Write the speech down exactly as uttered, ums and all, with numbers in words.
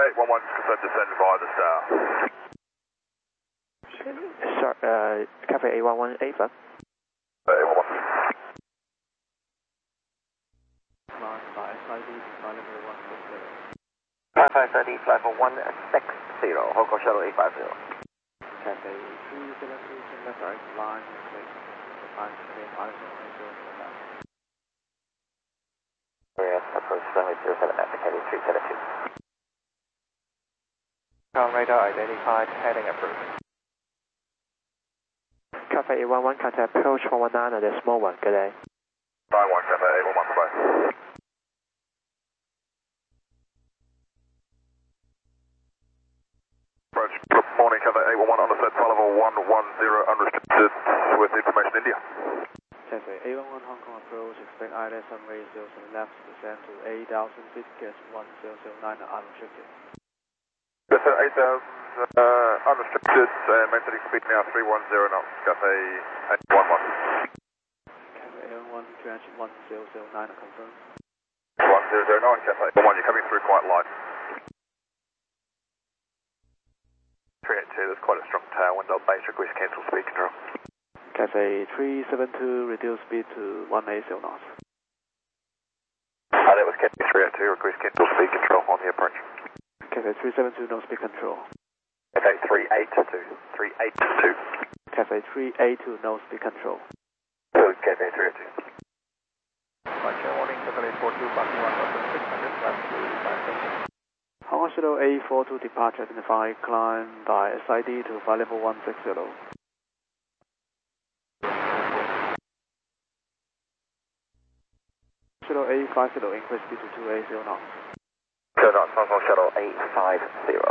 eight one one, confirm descend via the south. Sorry, uh, Cafe eight one one, Ava. eight one one. Line by S I D to flight level one six zero. five five thirty, flight level one six zero, Hong Kong Shuttle eight five zero. Cafe three seven two, left right, line six. Line six, line zero seven. Yes, approach runway zero seven at the heading three seven two. Ground radar identified, heading approved. Cafe eight one one, contact approach one one nine at the small one, good day. nine one, Cafe eight one one, bye-bye. Approach, good morning, Cafe eight one one, on the set, flight level one one zero, unrestricted, with information India. Cafe eight one one, Hong Kong approach, expect I L S runway zero seven left, descend to eight thousand feet, gauge one zero zero nine, unrestricted. Yes, sir, eight thousand, uh, unrestricted, uh, maintaining speed now, three one zero knots, Cafe eight one one. Cafe eight one one, dredge one zero zero nine, confirm. one zero zero nine, Cafe eight one one, you're coming through quite light. three eight two, there's quite a strong tailwind, I'll base request cancel speed control. Cafe three seven two, reduce speed to one eight zero knots. Uh, that was Cafe three eight two, request cancel speed control on the approach. Cafe three seven two, no speed control. Cafe three eight two, three eight two. Cafe three eight two, no speed control. Good, Cafe three eight two. Function warning, Cafe eight four two, parking one thousand six hundred, left to five station. Hong Kong Shuttle eight four two, departure identified, climb by S I D to flight level one six zero. Shuttle eight five zero, increase speed to two eight zero knots. Two knots, Hong Kong Shuttle eight five zero.